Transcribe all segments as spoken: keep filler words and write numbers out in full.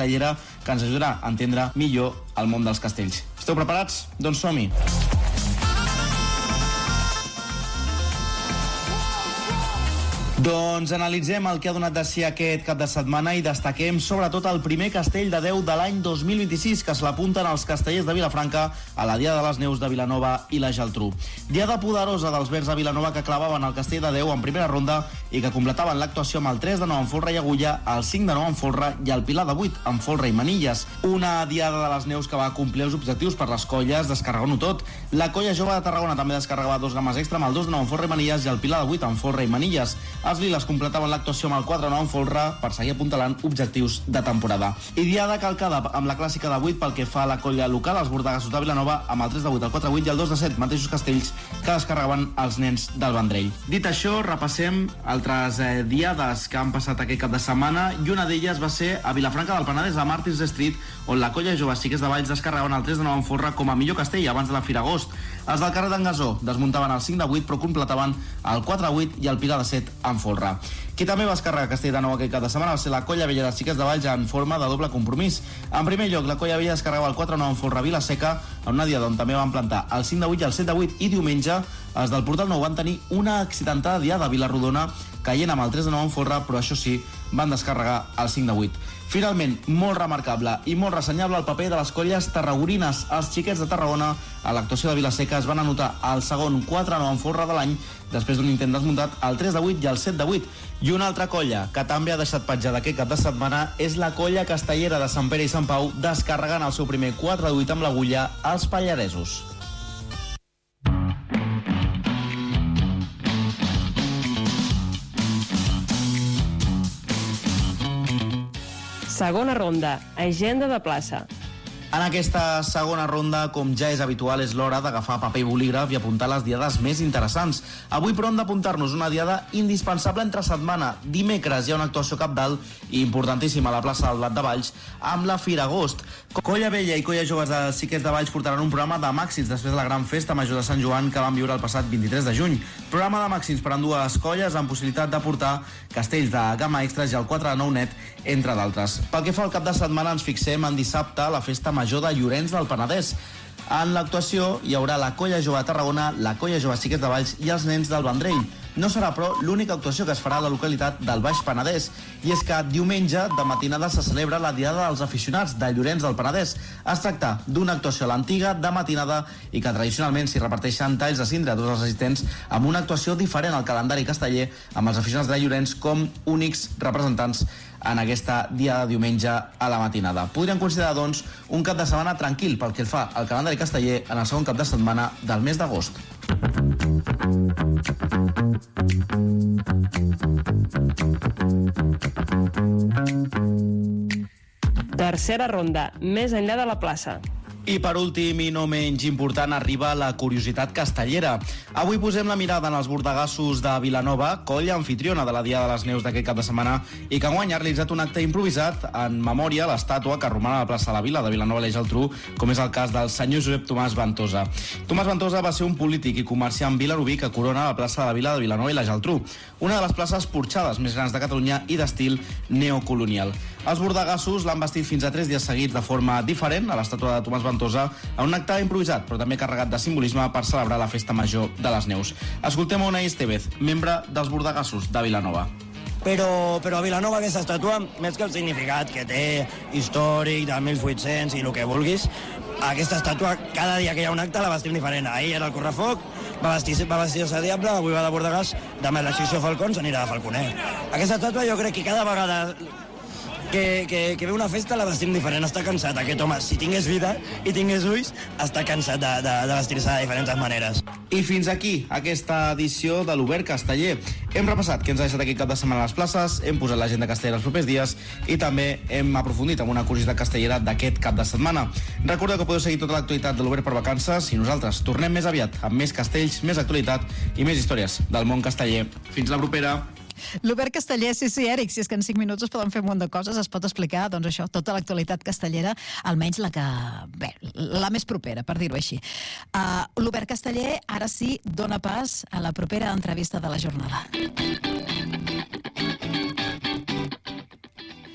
castellera que ens ajudarà a entendre millor el món dels castells. Esteu preparats? Doncs som-hi! Doncs analitzem el que ha donat de si aquest cap de setmana i destaquem sobretot el primer castell de Déu de l'any dos mil vint-i-sis que se l'apunten els castellers de Vilafranca a la Diada de les Neus de Vilanova i la Geltrú. Diada poderosa dels Verds de Vilanova que clavaven el castell de Déu en primera ronda i que completaven l'actuació amb el tres de nou en folre i agulla, el cinc de nou en folre i el pilar de vuit en folre i manilles. Una Diada de les Neus que va complir els objectius per les colles descarregant-ho tot. La colla jove de Tarragona també descarregava dos games extra amb el dos de nou en folre i manilles i el pilar de vuit en folre i manilles. Els liles completaven l'actuació amb el quatre nou en folre per seguir apuntalant objectius de temporada. I diada calcada amb la clàssica de vuit pel que fa a la colla local, els bordegassos de Vilanova, amb el tres de vuit, el quatre vuit i el dos de set, mateixos castells que descarregaven els nens del Vendrell. Dit això, repassem altres eh, diades que han passat aquest cap de setmana i una d'elles va ser a Vilafranca del Penedès, a Martins Street, on la colla jove Xiquets de Valls descarregaven el tres de nou en folre com a millor castell abans de la Fira Agost. Els del carrer d'en Gasó desmuntaven el cinc de vuit però completaven el quatre vuit i el pilar de set en folre. Qui també va descarregar castell de nou aquest cap de setmana va ser la colla vella dels Xiquets de Valls en forma de doble compromís. En primer lloc, la colla vella descarregava el quatre nou en folre a Vilaseca, en una diada on també van plantar el cinc de vuit i el set de vuit, i diumenge els del Portal Nou van tenir una accidentada diada a Vilarrodona caient amb el tres de nou en folre, però això sí, van descarregar el cinc de vuit. Finalment, molt remarcable i molt ressenyable el paper de les colles tarragorines. Els Xiquets de Tarragona, a l'actuació de Vilaseca, es van anotar el segon quatre nou en folre de l'any, després d'un intent desmuntat, el tres de vuit i el set de vuit. I una altra colla que també ha deixat petjada aquest cap de setmana és la colla castellera de Sant Pere i Sant Pau, descarregant el seu primer quatre de vuit amb l'agulla als Pallaresos. Segona ronda, agenda de plaça. En aquesta segona ronda, com ja és habitual, és l'hora d'agafar paper i bolígraf i apuntar les diades més interessants. Avui, però, hem d'apuntar-nos una diada indispensable entre setmana. Dimecres hi ha una actuació cabdal i importantíssima a la plaça del Blat de Valls amb la Fira Agost. Colla Vella i Colla Joves de Xiquets de Valls portaran un programa de màxims després de la gran festa major de Sant Joan que van viure el passat vint-i-tres de juny. Programa de màxims per a dues colles amb possibilitat de portar castells de gamma extras i el quatre de nou net, entre d'altres. Pel que fa al cap de setmana, ens fixem en dissabte, la festa major de Llorenç del Penedès. En l'actuació hi haurà la Colla Jove de Tarragona, la Colla Jove Xiquets de Valls i els nens del Vendrell. No serà, però, l'única actuació que es farà a la localitat del Baix Penedès, i és que diumenge de matinada se celebra la Diada dels Aficionats de Llorenç del Penedès. Es tracta d'una actuació a l'antiga de matinada i que tradicionalment s'hi reparteixen talls de cindre a tots els assistents, amb una actuació diferent al calendari casteller, amb els aficionats de Llorenç com únics representants en aquesta dia de diumenge a la matinada. Podríem considerar, doncs, un cap de setmana tranquil pel que el fa al calendari casteller en el segon cap de setmana del mes d'agost. Tercera ronda, més enllà de la plaça. I per últim, i no menys important, arriba la curiositat castellera. Avui posem la mirada en els bordegassos de Vilanova, colla anfitriona de la Diada de les Neus d'aquest cap de setmana, i que enguany ha realitzat un acte improvisat en memòria a l'estàtua que romana a la plaça de la Vila de Vilanova i la Geltrú, com és el cas del senyor Josep Tomàs Ventosa. Tomàs Ventosa va ser un polític i comerciant vilaroví que corona la plaça de la Vila de Vilanova i la Geltrú, una de les places porxades més grans de Catalunya i d'estil neocolonial. Els bordegassos l'han vestit fins a tres dies seguits de forma diferent a l'estàtua de Tomàs Ventosa, en un acte improvisat, però també carregat de simbolisme per celebrar la festa major de les Neus. Escoltem a Unai Estevez, membre dels bordegassos de Vilanova. Però, però a Vilanova aquesta estàtua, més que el significat que té històric de mil vuit-cents i el que vulguis, aquesta estàtua, cada dia que hi ha un acte la vestim diferent. Ahir era el correfoc, va vestir-se va vestir de diable, avui va de bordegàs, demà l'exhibició Falcons anirà de falconer. Aquesta estàtua jo crec que cada vegada que, que, que ve una festa la vestim diferent. Està cansat aquest home, si tingués vida i tingués ulls, està cansat de, de, de vestir-se de diferents maneres. I fins aquí aquesta edició de l'Obert Casteller. Hem repassat què ens ha deixat aquest cap de setmana a les places, hem posat l'agenda castellera els propers dies i també hem aprofundit en una curiositat castellera d'aquest cap de setmana. Recordeu que podeu seguir tota l'actualitat de l'Obert per vacances i nosaltres tornem més aviat amb més castells, més actualitat i més històries del món casteller. Fins la propera. L'Obert Casteller, sí, sí, Èric, si és que en cinc minuts es poden fer un munt de coses, es pot explicar, doncs això, tota l'actualitat castellera, almenys la que, bé, la més propera, per dir-ho així. Uh, L'Obert Casteller, ara sí, dona pas a la propera entrevista de la jornada.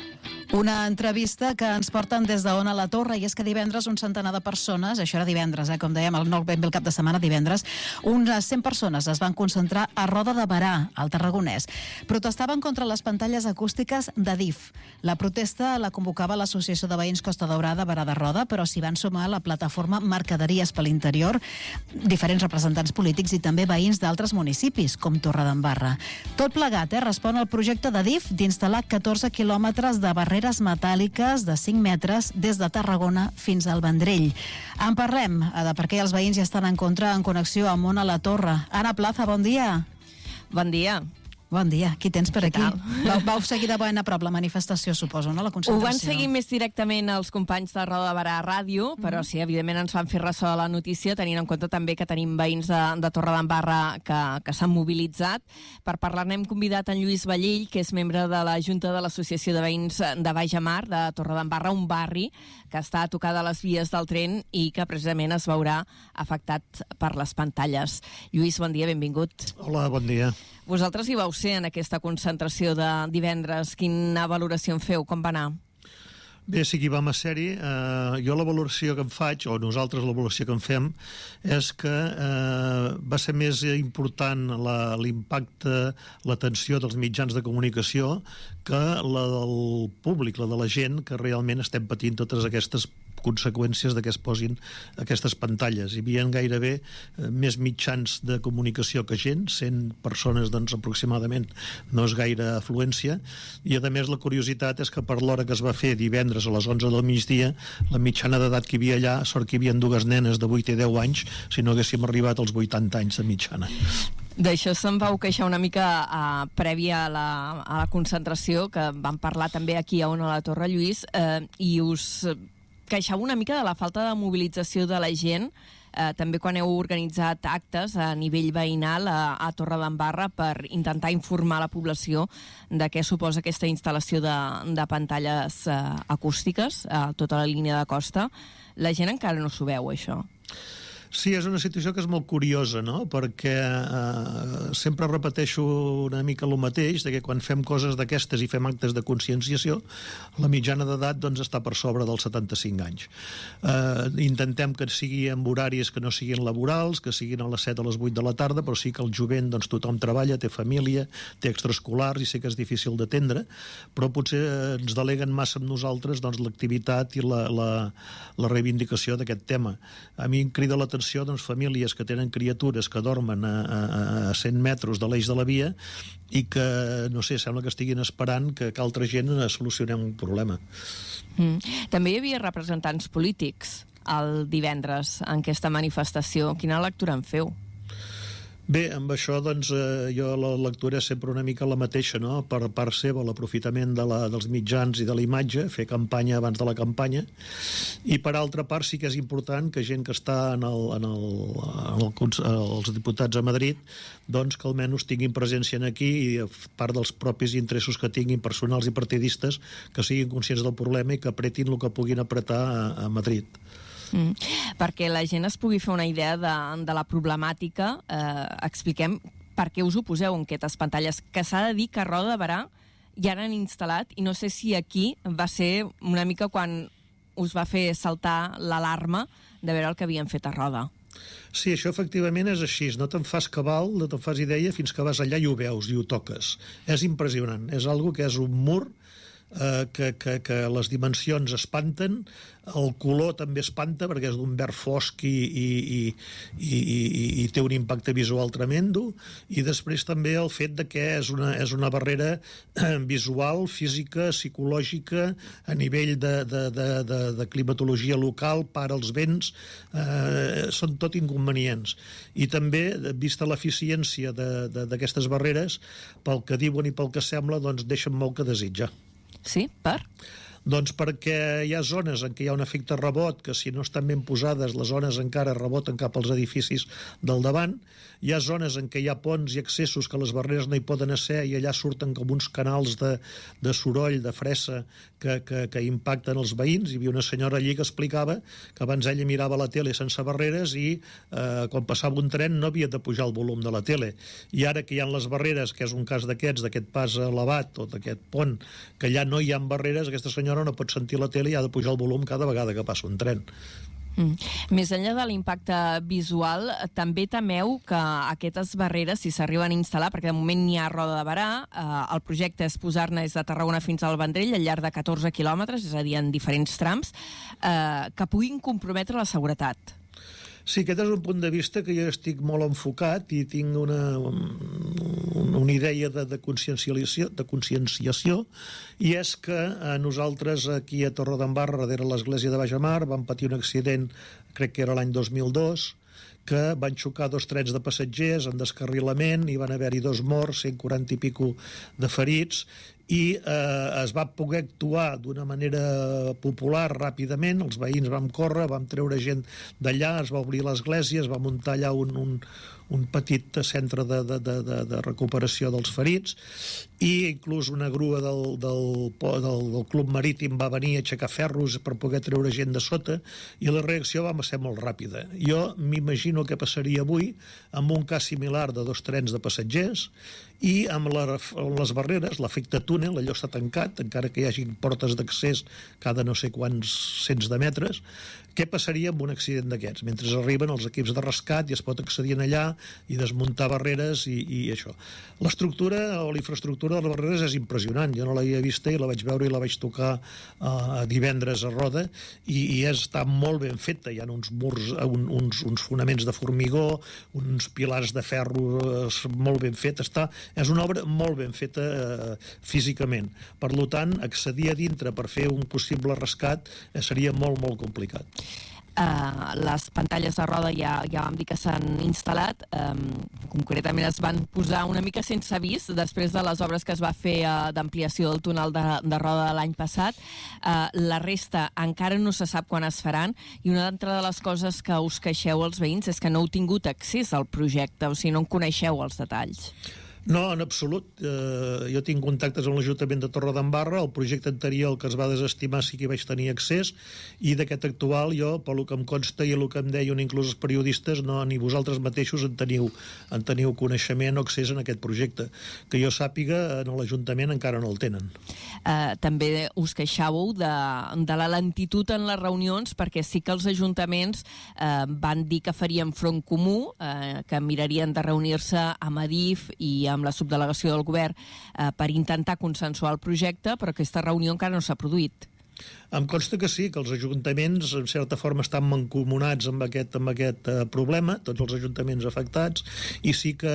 Una entrevista que ens porten des d'Ona la Torre, i és que divendres un centenar de persones, això era divendres, eh, com dèiem, el nou ben bé el cap de setmana, divendres, unes cent persones es van concentrar a Roda de Berà, al Tarragonès. Protestaven contra les pantalles acústiques de D I F. La protesta la convocava l'Associació de Veïns Costa Daurada, Berà de Roda, però s'hi van sumar la plataforma Mercaderies per l'Interior, diferents representants polítics i també veïns d'altres municipis, com Torredembarra. Tot plegat, eh, respon al projecte de D I F d'instal·lar catorze quilòmetres de barreres metàl·liques de cinc metres des de Tarragona fins al Vendrell. En parlem de per què els veïns ja estan en contra en connexió amb Ona la Torre. Anna Plaza, bon dia. Bon dia. Bon dia. Qui tens per aquí? Vau, vau seguir de ben a prop la manifestació, suposo, no? La concentració. Ho van seguir més directament els companys de Roda de Berà Ràdio, però mm. sí, evidentment ens van fer ressò de la notícia, tenint en compte també que tenim veïns de, de Torredembarra que, que s'han mobilitzat. Per parlar-ne hem convidat en Lluís Vallell, que és membre de la Junta de l'Associació de Veïns de Baix Amar, de Torredembarra, un barri que està a tocar de les vies del tren i que precisament es veurà afectat per les pantalles. Lluís, bon dia, benvingut. Hola, bon dia. Vosaltres hi vau ser en aquesta concentració de divendres. Quina valoració en feu? Com va anar? Bé, sí que hi vam a ser-hi. Eh, jo la valoració que em faig, o nosaltres la valoració que en fem, és que eh, va ser més important la, l'impacte, l'atenció dels mitjans de comunicació que la del públic, la de la gent, que realment estem patint totes aquestes conseqüències de que es posin aquestes pantalles. Hi havia gairebé eh, més mitjans de comunicació que gent, cent persones doncs aproximadament, no és gaire afluència, i a més la curiositat és que per l'hora que es va fer divendres a les onze del migdia, la mitjana d'edat que hi havia allà, sort que hi havia dues nenes de vuit i deu anys, si no haguéssim arribat als vuitanta anys de mitjana. D'això se'n vau queixar una mica uh, prèvia a la, a la concentració, que vam parlar també aquí a Ona la Torre, Lluís, uh, i us queixava una mica de la falta de mobilització de la gent, eh, també quan heu organitzat actes a nivell veïnal a, a Torredembarra per intentar informar la població de què suposa aquesta instal·lació de, de pantalles eh, acústiques a tota la línia de costa. La gent encara no s'ho veu, això. Sí, és una situació que és molt curiosa, no? Perquè eh, sempre repeteixo una mica el mateix, de que quan fem coses d'aquestes i fem actes de conscienciació, la mitjana d'edat doncs, està per sobre dels setanta-cinc anys. Eh, intentem que sigui en horaris que no siguin laborals, que siguin a les set o les vuit de la tarda, però sí que el jovent, doncs, tothom treballa, té família, té extraescolars i sé que és difícil d'atendre, però potser ens deleguen massa amb nosaltres doncs, l'activitat i la, la, la reivindicació d'aquest tema. A mi em crida l'atenció doncs, famílies que tenen criatures que dormen a, a, a cent metres de l'eix de la via i que, no sé, sembla que estiguin esperant que, que altra gent solucionem un problema. Mm. També hi havia representants polítics el divendres en aquesta manifestació. Quina lectura en feu? Bé, amb això, doncs, eh, jo la lectura és sempre una mica la mateixa, no? Per part seva, l'aprofitament de la, dels mitjans i de la imatge, fer campanya abans de la campanya, i per altra part sí que és important que gent que està en, el, en, el, en el, els diputats a Madrid, doncs que almenys tinguin presència aquí i a part dels propis interessos que tinguin personals i partidistes, que siguin conscients del problema i que apretin el que puguin apretar a, a Madrid. Mm. Perquè la gent es pugui fer una idea de, de la problemàtica, eh, expliquem per què us oposeu en aquestes pantalles, que s'ha de dir que a Roda de Berà ja n'han instal·lat, i no sé si aquí va ser una mica quan us va fer saltar l'alarma de veure el que havien fet a Roda. Sí, això efectivament és així. No te'n fas cabal, no te'n fas idea fins que vas allà i ho veus i ho toques. És impressionant. És algo que és un mur eh, que, que, que les dimensions espanten, el color també espanta perquè és d'un verd fosc i, i, i, i, i, i té un impacte visual tremendo, i després també el fet de que és una, és una barrera visual, física, psicològica, a nivell de, de, de, de, de climatologia local, para els vents, eh, són tot inconvenients. I també, vista l'eficiència d'aquestes barreres, pel que diuen i pel que sembla, doncs deixen molt que desitjar. Sí? Per? Doncs perquè hi ha zones en què hi ha un efecte rebot, que si no estan ben posades, les zones encara reboten cap als edificis del davant. Hi ha zones en què hi ha ponts i accessos que les barreres no hi poden ser i allà surten com uns canals de, de soroll, de fressa, que, que, que impacten els veïns. Hi havia una senyora allí que explicava que abans ella mirava la tele sense barreres i eh, quan passava un tren no havia de pujar el volum de la tele. I ara que hi ha les barreres, que és un cas d'aquests, d'aquest pas elevat o d'aquest pont, que allà no hi ha barreres, aquesta senyora no pot sentir la tele i ha de pujar el volum cada vegada que passa un tren. Mm. Més enllà de l'impacte visual, també temeu que aquestes barreres, si s'arriben a instal·lar, perquè de moment n'hi ha a Roda de Berà, eh, el projecte és posar-ne des de Tarragona fins al Vendrell al llarg de catorze quilòmetres, és a dir, en diferents trams, eh, que puguin comprometre la seguretat. Sí, aquest és un punt de vista que jo estic molt enfocat i tinc una, una idea de, de, conscienciació, de conscienciació, i és que eh, nosaltres aquí a Torredembarra, darrere l'església de Bajamar, vam patir un accident, crec que era l'any dos mil dos, que van xocar dos trens de passatgers en descarrilament i van haver-hi dos morts, cent quaranta i pico de ferits, i eh, es va poder actuar d'una manera popular ràpidament, els veïns vam córrer, vam treure gent d'allà, es va obrir l'església, es va muntar allà un, un, un petit centre de, de, de, de recuperació dels ferits, i inclús una grua del, del, del, del Club Marítim va venir a aixecar ferros per poder treure gent de sota, i la reacció va ser molt ràpida. Jo m'imagino què passaria avui amb un cas similar de dos trens de passatgers i amb, la, amb les barreres, l'efecte túnel, allò està tancat, encara que hi hagi portes d'accés cada no sé quants cents de metres. Què passaria amb un accident d'aquests? Mentre arriben els equips de rescat i es pot accedir allà i desmuntar barreres i, i això. L'estructura o la infraestructura de les barreres és impressionant. Jo no l'havia vista i la vaig veure i la vaig tocar uh, divendres a Roda i, i està molt ben feta. Hi ha uns murs, un, uns, uns fonaments de formigó, uns pilars de ferro molt ben fets. Està, és una obra molt ben feta uh, físicament. Per tant, accedir a dintre per fer un possible rescat eh, seria molt, molt complicat. Uh, les pantalles de roda ja, ja vam dir que s'han instal·lat, um, concretament es van posar una mica sense avís després de les obres que es va fer uh, d'ampliació del túnel de, de roda de l'any passat. Uh, la resta encara no se sap quan es faran, i una d'entre de les coses que us queixeu als veïns és que no heu tingut accés al projecte, o sigui, no en coneixeu els detalls. No, en absolut. Eh, jo tinc contactes amb l'Ajuntament de Torredembarra, el projecte anterior, el que es va desestimar, sí que hi vaig tenir accés, i d'aquest actual jo, pel que em consta i el que em deien inclús els periodistes, no, ni vosaltres mateixos en teniu, en teniu coneixement o accés en aquest projecte. Que jo sàpiga, en l'Ajuntament encara no el tenen. Eh, també us queixàveu de, de la lentitud en les reunions, perquè sí que els ajuntaments eh, van dir que farien front comú, eh, que mirarien de reunir-se amb Adif i amb la subdelegació del govern eh, per intentar consensuar el projecte, però aquesta reunió encara no s'ha produït. Em consta que sí, que els ajuntaments en certa forma estan mancomunats amb aquest, amb aquest eh, problema, tots els ajuntaments afectats, i sí que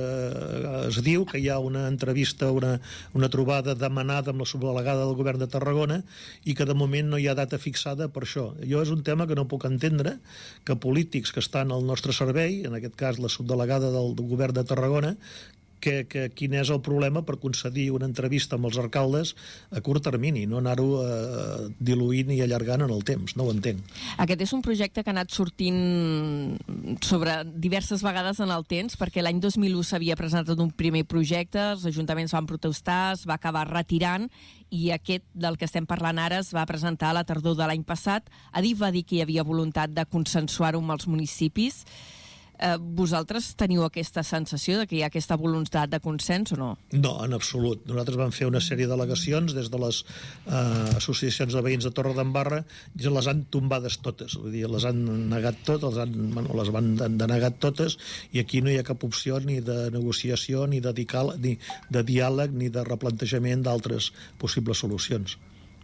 eh, es diu que hi ha una entrevista, una, una trobada demanada amb la subdelegada del govern de Tarragona i que de moment no hi ha data fixada per això. Jo és un tema que no puc entendre, que polítics que estan al nostre servei, en aquest cas la subdelegada del, del govern de Tarragona, Que, que quin és el problema per concedir una entrevista amb els alcaldes a curt termini, no anar-ho eh, diluint i allargant en el temps, no ho entenc. Aquest és un projecte que ha anat sortint sobre diverses vegades en el temps, perquè l'any dos mil u s'havia presentat un primer projecte, els ajuntaments van protestar, es va acabar retirant, i aquest del que estem parlant ara es va presentar a la tardor de l'any passat. Adif va dir que hi havia voluntat de consensuar-ho amb els municipis. Eh, vosaltres teniu aquesta sensació de que hi ha aquesta voluntat de consens o no? No, en absolut. Nosaltres vam fer una sèrie d'al·legacions des de les eh, associacions de veïns de Torredembarra, ja les han tombades totes, vull dir, les han negat totes, les, han, bueno, les van denegat totes, i aquí no hi ha cap opció ni de negociació, ni de, dical, ni de diàleg, ni de replantejament d'altres possibles solucions.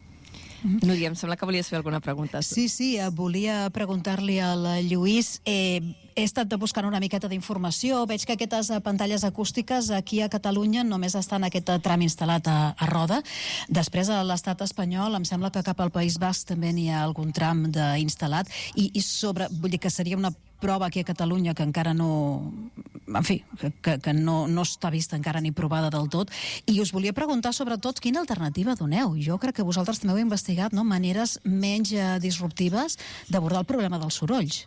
Núria, em sembla que volies fer alguna pregunta. Sí, sí, volia preguntar-li al Lluís. Eh, he estat buscant una miqueta d'informació. Veig que aquestes pantalles acústiques aquí a Catalunya només estan en aquest tram instal·lat a, a Roda. Després, a l'estat espanyol, em sembla que cap al País Basc també n'hi ha algun tram instal·lat. I, i sobre, vull dir que seria una prova aquí a Catalunya que encara no, en fi, que, que no, no està vista encara ni provada del tot. I us volia preguntar, sobretot, quina alternativa doneu? Jo crec que vosaltres també heu investigat, no?, maneres menys eh, disruptives d'abordar el problema dels sorolls.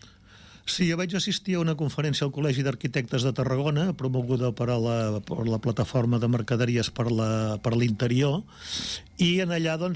Sí, jo vaig assistir a una conferència al Col·legi d'Arquitectes de Tarragona, promoguda per a la, per la plataforma de mercaderies per la, per l'interior, i en allà doncs,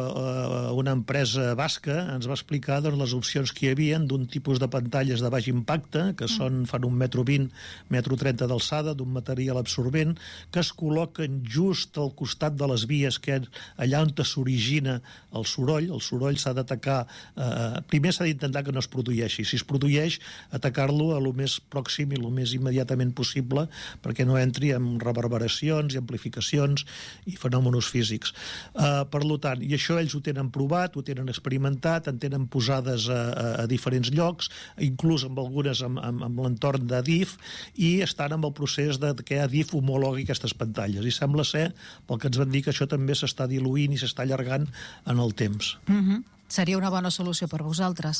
una empresa basca ens va explicar doncs, les opcions que hi havia d'un tipus de pantalles de baix impacte, que són, fan un metro vint, metro trenta d'alçada, d'un material absorbent, que es col·loquen just al costat de les vies, que allà on s'origina el soroll. El soroll s'ha d'atacar, eh, primer s'ha d'intentar que no es produeixi. Si es produeix, atacar-lo a lo més pròxim i lo més immediatament possible perquè no entri en reverberacions i amplificacions i fenòmenos físics. Uh, per tant, i això ells ho tenen provat, ho tenen experimentat, en tenen posades a, a, a diferents llocs, inclús amb algunes amb, amb, amb l'entorn d'Adif, i estan amb el procés de que Adif homologui aquestes pantalles. I sembla ser, pel que ens van dir, que això també s'està diluint i s'està allargant en el temps. Mm-hmm. Seria una bona solució per vosaltres?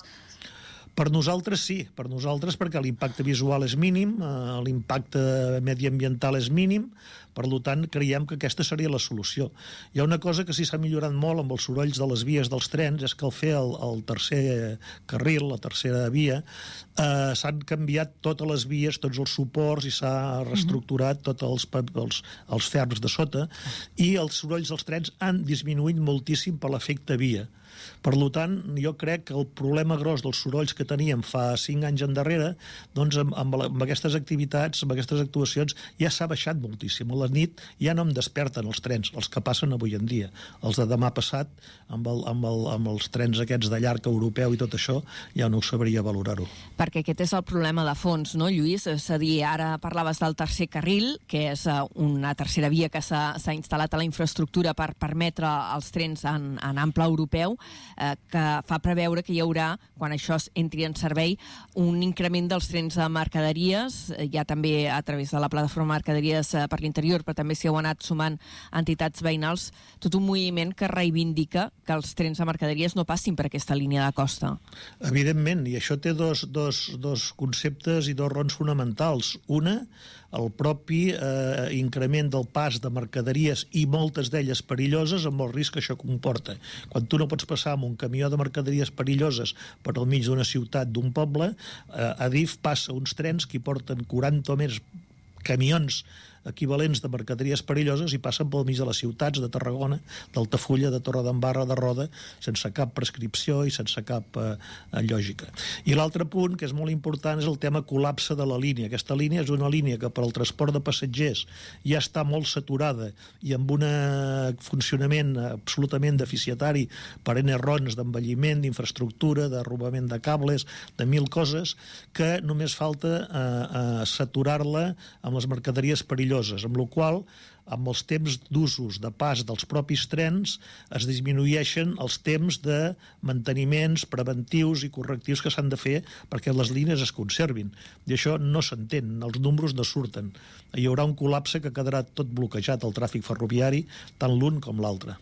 Per nosaltres sí, per nosaltres perquè l'impacte visual és mínim, eh, l'impacte mediambiental és mínim, per tant creiem que aquesta seria la solució. Hi ha una cosa que sí s'ha millorat molt amb els sorolls de les vies dels trens, és que al fer el, el tercer carril, la tercera via, eh, s'han canviat totes les vies, tots els suports, i s'ha reestructurat tots els, els, els ferms de sota, i els sorolls dels trens han disminuït moltíssim per l'efecte via. Per tant, jo crec que el problema gros dels sorolls que teníem fa cinc anys endarrere, doncs amb, amb, amb aquestes activitats, amb aquestes actuacions, ja s'ha baixat moltíssim. A la nit ja no em desperten els trens, els que passen avui en dia. Els de demà passat, amb, el, amb, el, amb els trens aquests de llarg europeu i tot això, ja no ho sabria valorar-ho. Perquè aquest és el problema de fons, no, Lluís? És a dir, ara parlaves del tercer carril, que és una tercera via que s'ha instal·lat a la infraestructura per permetre els trens en, en ample europeu, eh, que fa preveure que hi haurà, quan això entri en servei, un increment dels trens de mercaderies, ja també a través de la plataforma Mercaderies per l'interior, però també s'hi heu anat sumant entitats veïnals, tot un moviment que reivindica que els trens de mercaderies no passin per aquesta línia de costa. Evidentment, i això té dos, dos, dos conceptes i dos raons fonamentals. Una, el propi eh, increment del pas de mercaderies i moltes d'elles perilloses amb el risc que això comporta. Quan tu no pots passar amb un camió de mercaderies perilloses per al mig d'una ciutat, d'un poble, eh, Adif passa uns trens que hi porten quaranta o més camions equivalents de mercaderies perilloses i passen pel mig de les ciutats de Tarragona, d'Altafulla, de Torredembarra, de Roda, sense cap prescripció i sense cap eh, lògica. I l'altre punt, que és molt important, és el tema col·lapse de la línia. Aquesta línia és una línia que per al transport de passatgers ja està molt saturada i amb un funcionament absolutament deficitari per ene errors d'envelliment, d'infraestructura, de robament de cables, de mil coses, que només falta eh, eh, saturar-la amb les mercaderies perilloses, amb la qual amb els temps d'usos de pas dels propis trens es disminueixen els temps de manteniments preventius i correctius que s'han de fer perquè les línies es conservin. I això no s'entén, els números no surten. Hi haurà un col·lapse que quedarà tot bloquejat al tràfic ferroviari, tant l'un com l'altre.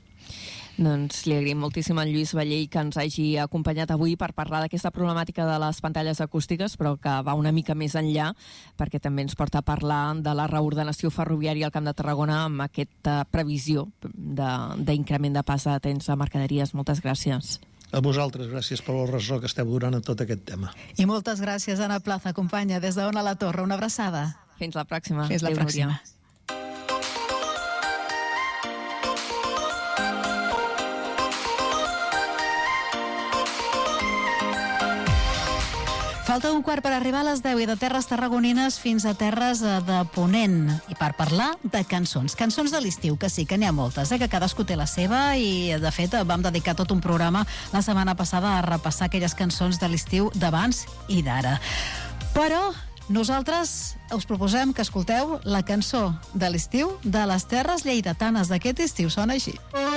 Doncs li agraïm moltíssim a Lluís Vallell que ens hagi acompanyat avui per parlar d'aquesta problemàtica de les pantalles acústiques, però que va una mica més enllà, perquè també ens porta a parlar de la reordenació ferroviària al Camp de Tarragona amb aquesta previsió d'increment de, de pas de trens de mercaderies. Moltes gràcies. A vosaltres, gràcies per la ressò que esteu donant a tot aquest tema. I moltes gràcies, Anna Plaza, companya, des d'Ona la Torre. Una abraçada. Fins la pròxima. Fins la Adéu, pròxima. Núria. Falta un quart per arribar a les deu i de terres tarragonines fins a terres de Ponent. I per parlar de cançons. Cançons de l'estiu, que sí, que n'hi ha moltes, eh? Que cadascú té la seva i, de fet, vam dedicar tot un programa la setmana passada a repassar aquelles cançons de l'estiu d'abans i d'ara. Però nosaltres us proposem que escolteu la cançó de l'estiu de les terres lleidatanes d'aquest estiu. Sona així.